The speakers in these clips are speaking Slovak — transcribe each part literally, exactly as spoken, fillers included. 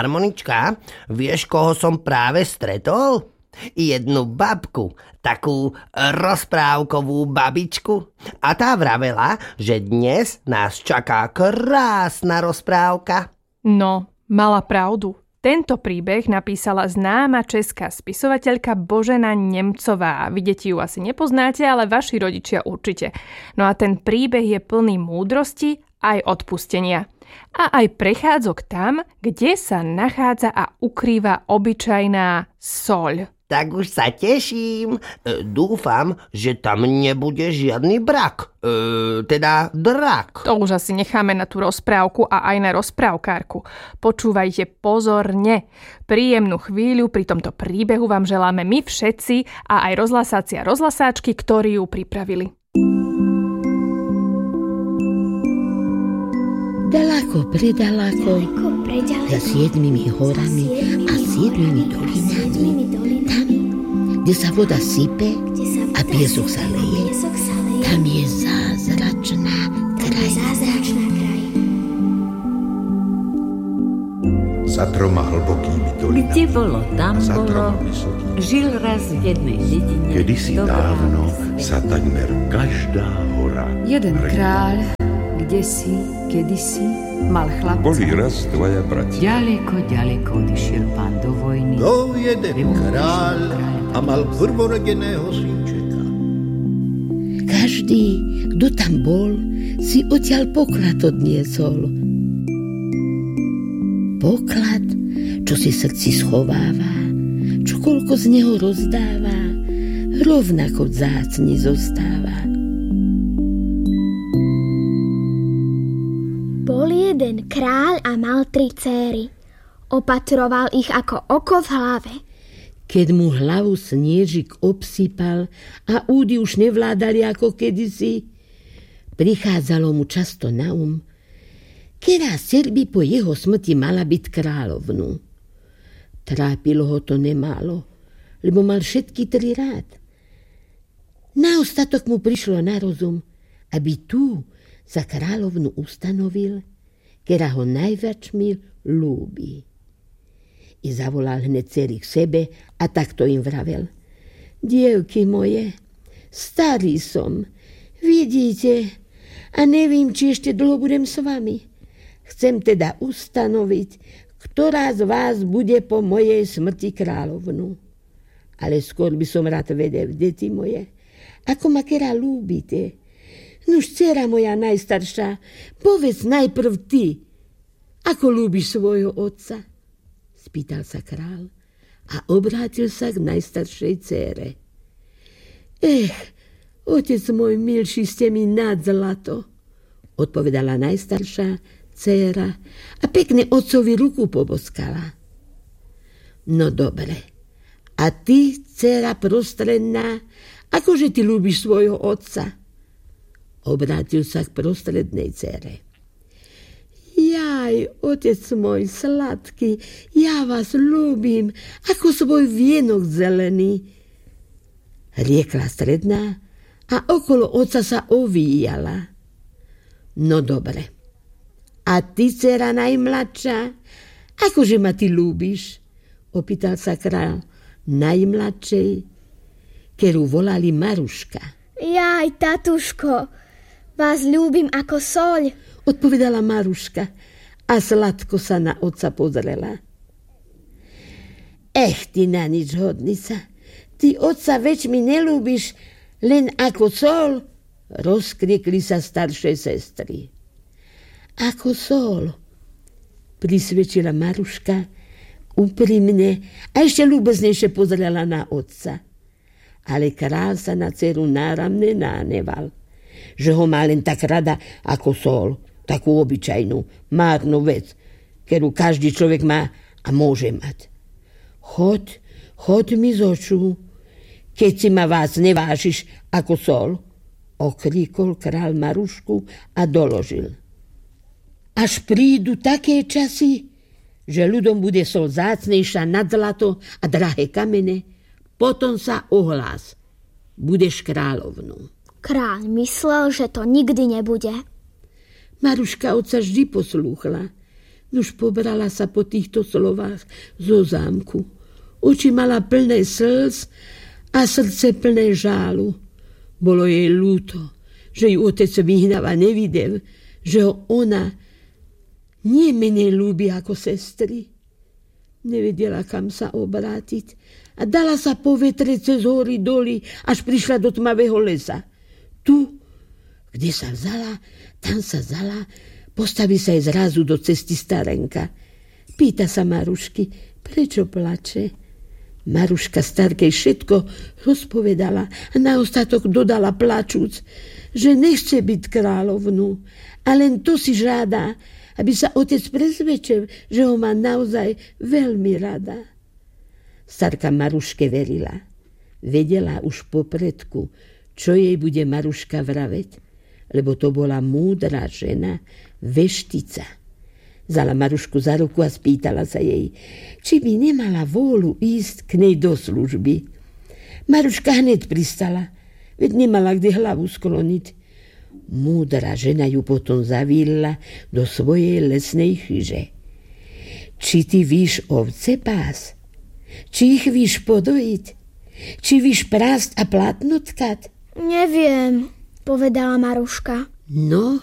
Harmonička, vieš, koho som práve stretol? Jednu babku, takú rozprávkovú babičku. A tá vravela, že dnes nás čaká krásna rozprávka. No, mala pravdu. Tento príbeh napísala známa česká spisovateľka Božena Nemcová. Vy, deti, ju asi nepoznáte, ale vaši rodičia určite. No a ten príbeh je plný múdrosti aj odpustenia. A aj prechádzok tam, kde sa nachádza a ukrýva obyčajná soľ. Tak už sa teším. E, dúfam, že tam nebude žiadny brak. E, teda drak. To už asi necháme na tú rozprávku a aj na rozprávkárku. Počúvajte pozorne. Príjemnú chvíľu pri tomto príbehu vám želáme my všetci a aj rozhlasáci a rozhlasáčky, ktorí ju pripravili. Daleko, predaleko, za siedmimi horami a siedmimi dolinami, tam, kde sa voda sype a piesok sa leje, tam je zázračná krajina. Za troma hlbokými dolinami, kde bolo, tam za bolo, troma vysokými, žil raz v jednej dedine. kedysi dávno sa takmer každá hora Jeden rekla. kráľ, kdesi, kedysi, mal chlapca. Boli raz dvaja bratia. Ďaleko, ďaleko odišiel pán do vojny. Bol jeden kráľ a mal prvorodeného synčeka. Každý, kto tam bol, si odtiaľ poklad odniesol. Poklad, čo si srdci schováva, čo koľko z neho rozdáva, rovnako vzácny zostáva. Bol jeden kráľ a mal tri céry. Opatroval ich ako oko v hlave. Keď mu hlavu sniežik obsypal a údy už nevládali ako kedysi, prichádzalo mu často na um, ktorá by po jeho smrti mala byť kráľovnú. Trápilo ho to nemálo, lebo mal všetky tri rád. Na ostatok mu prišlo na rozum, aby tú za kráľovnu ustanovil, ktorá ho najviac mi ľúbi. I zavolal hneď dcery k sebe a takto im vravel. Dievky moje, starý som, vidíte, a nevím, či ešte dlho budem s vami. Chcem teda ustanoviť, ktorá z vás bude po mojej smrti kráľovnú. Ale skôr by som rád vedel, deti moje, ako ma kera ľúbite. Nuž, dcera moja najstaršia, povedz najprv ty, ako ľúbiš svojho otca? Spýtal sa král a obrátil sa k najstaršej dcére. Ech, otec môj milší, ste mi nad zlato, odpovedala najstaršia dcéra a pekne otcovi ruku poboskala. No dobre, a ty, dcéra prostredná, akože ty ľúbiš svojho otca? Obrátil sa k prostrednej dcére. Jaj, otec môj sladký, ja vás ľúbim, ako svoj vienok zelený, riekla stredná a okolo otca sa ovíjala. No dobre, a ty, dcera najmladšia, akože ma ty ľúbiš? Opýtal sa kráľ najmladšej, ktorú volali Maruška. Jaj, tatuško, vás ľúbim ako soľ, odpovedala Maruška a sladko sa na otca pozrela. Ech, ty na nič hodnica, ty otca več mi nelúbiš len ako soľ, rozkriekli sa staršie sestry. Ako sol, prisvedčila Maruška úprimne a ešte ľúbeznejšie pozrela na otca. Ale kráľ sa na dceru náramne náneval, že ho má len tak rada ako sol, takú obyčajnú, márnu vec, ktorú každý človek má a môže mať. Choď, choď mi z očú, keď si ma vás nevážiš ako sol, okríkol kráľ Marušku a doložil. Až prídu také časy, že ľuďom bude sol zácnejšia nad zlato a drahé kamene, potom sa ohlás. Budeš kráľovnú. Kráľ myslel, že to nikdy nebude. Maruška otca vždy poslúchla. Nuž pobrala sa po týchto slovách zo zámku. Oči mala plné slz a srdce plné žálu. Bolo jej ľúto, že ju otec vyhnáva nevidel, že ho ona nie menej ľúbi ako sestry. Nevedela, kam sa obrátiť a dala sa po vetre cez hory doly, až prišla do tmavého lesa. Tu, kde sa vzala, tam sa vzala, postaví sa jej zrazu do cesty starenka. Pýta sa Marušky, prečo plače? Maruška starkej všetko rozpovedala a na ostatok dodala plačúc, že nechce byť kráľovnú a len to si žádá, aby sa otec presvedčil, že ho má naozaj veľmi rada. Starka Maruške verila. Vedela už popredku, čo jej bude Maruška vraveť, lebo to bola múdra žena, veštica. Vzala Marušku za ruku a spýtala sa jej, či by nemala vôľu ísť k nej do služby. Maruška hneď pristala, veď nemala kde hlavu skloniť. Múdra žena ju potom zavíľla do svojej lesnej chyže. Či ty víš ovce pás? Či ich víš podojiť? Či víš prásť a plátno tkať? Neviem, povedala Maruška. No,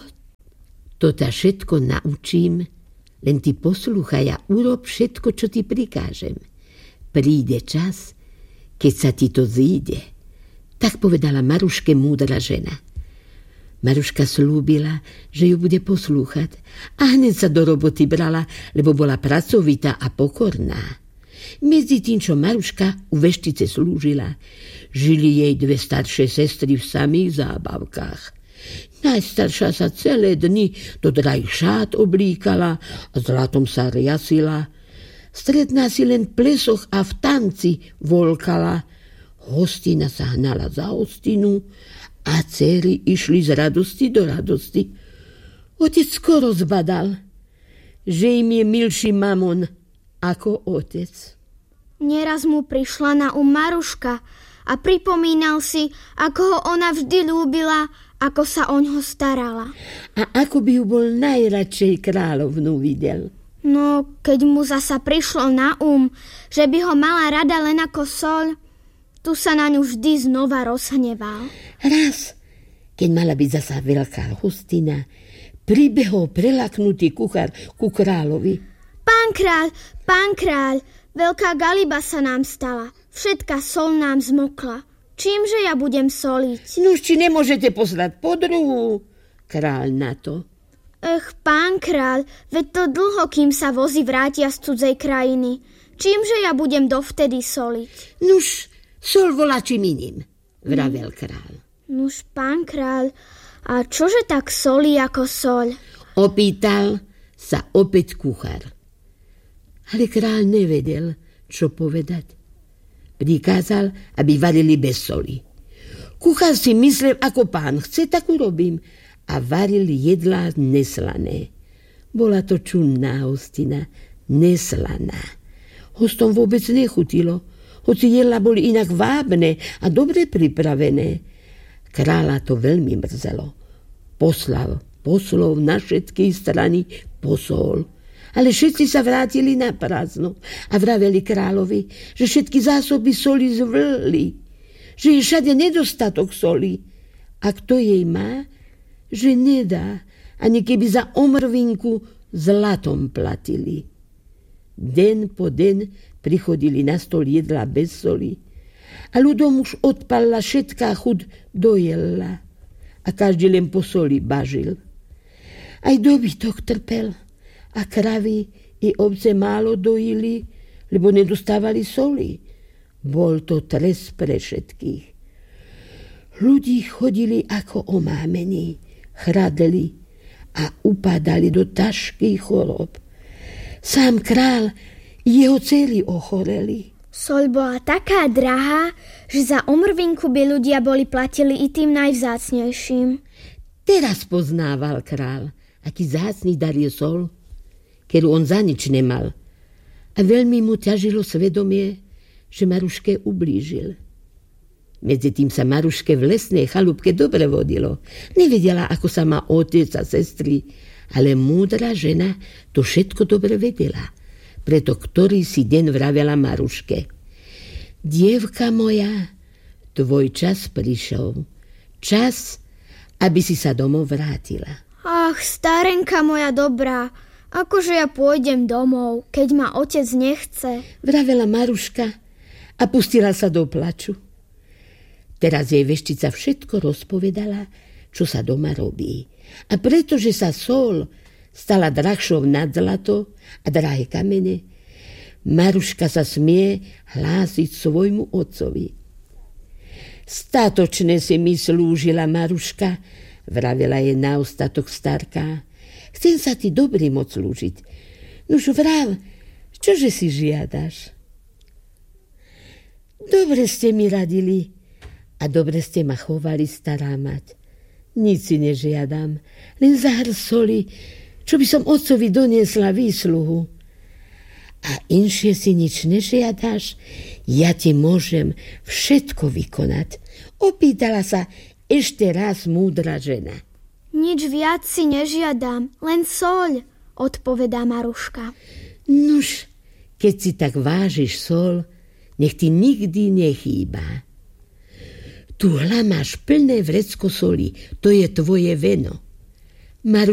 to ťa všetko naučím, len ty poslúchaj a urob všetko, čo ti prikážem. Príde čas, keď sa ti to zíde. Tak povedala Maruške múdra žena. Maruška slúbila, že ju bude poslúchať a hneď sa do roboty brala, lebo bola pracovitá a pokorná. Medzi tým, čo Maruška u veštice slúžila, žili jej dve staršie sestry v samých zábavkách. Najstaršia sa celé dni do drahých šát oblíkala a zlatom sa riasila. Stredná si len v plesoch a v tanci volkala. Hostina sa hnala za hostinu a dcery išli z radosti do radosti. Otec skoro zbadal, že im je milší mamon ako otec. Nieraz mu prišla na um Maruška a pripomínal si, ako ho ona vždy ľúbila, ako sa oňho starala. A ako by ju bol najradšej kráľovnú videl. No, keď mu zasa prišlo na um, že by ho mala rada len ako soľ, tu sa na ňu vždy znova rozhneval. Raz, keď mala byť zasa veľká hostina, pribehol prelaknutý kuchár ku kráľovi. Pán kráľ, pán kráľ, veľká galiba sa nám stala. Všetka soľ nám zmokla. Čímže ja budem soliť? Nuž, či nemôžete poslať podruhu? Kráľ na to. Ech, pán kráľ, veď to dlho, kým sa vozy vrátia z cudzej krajiny. Čímže ja budem dovtedy soliť? Nuž, sol volačím iným, vravel kráľ. Nuž, pán kráľ, a čože tak solí ako soľ? Opýtal sa opäť kuchár. Ale kráľ nevedel, čo povedať. Prikázal, aby varili bez soli. Kuchár si myslel, ako pán chce, tak urobím. A varil jedlá neslané. Bola to čudná hostina, neslaná. Hostom vôbec nechutilo, hoci jedlá boli inak vábne a dobre pripravené. Kráľa to veľmi mrzelo. Poslal poslov na všetky strany posol. Ale všetci sa vrátili na prázdno a vraveli kráľovi, že všetky zásoby soli zvlli, že je všade nedostatok soli. A kto jej má, že nedá, ani keby za omrvinku zlatom platili. Den po den prichodili na stôl jedla bez soli a ľudom už odpalila všetká chuť do jedla a každý len po soli bažil. Aj dobytok trpel a kravy i ovce málo dojili, lebo nedostávali soli. Bol to trest pre všetkých. Ľudí chodili ako omámení, chradli a upadali do ťažkých chorób. Sám král i jeho dcery ochoreli. Soľ bola taká drahá, že za omrvinku by ľudia boli platili i tým najvzácnejším. Teraz poznával král, aký zácný dar je sol, ktorú on za nič nemal. A veľmi mu ťažilo svedomie, že Maruške ublížil. Medzi tým sa Maruške v lesnej chalúbke dobre vodilo. Nevedela, ako sa má otec a sestry, Ale múdra žena to všetko dobre vedela. Preto ktorý si deň vravela Maruške: dievka moja, tvoj čas prišiel. Čas, aby si sa domov vrátila. Ach, starenka moja dobrá, akože ja pôjdem domov, keď ma otec nechce. Vravela Maruška a pustila sa do plaču. Teraz jej veštica všetko rozpovedala, čo sa doma robí. A pretože sa sol stala drahšou nad zlato a drahé kamene, Maruška sa smie hlásiť svojmu otcovi. Statočne si mi slúžila, Maruška, vravela jej na ostatok starka. Chcem sa ti dobrý moc slúžiť. Nuž vrav, čože si žiadaš? Dobre ste mi radili a dobre ste ma chovali, stará mať. Nic si nežiadam, len zahr soli, čo by som otcovi doniesla výsluhu. A inšie si nič nežiadaš, ja ti môžem všetko vykonať. Opýtala sa ešte raz múdra žena. Nič viac si nežiadam, len soľ, odpovedá Maruška. Nuž, keď si tak vážiš sol, nech ti nikdy nechýba. Tu hľa máš plné vrecko soli, to je tvoje veno. Maruška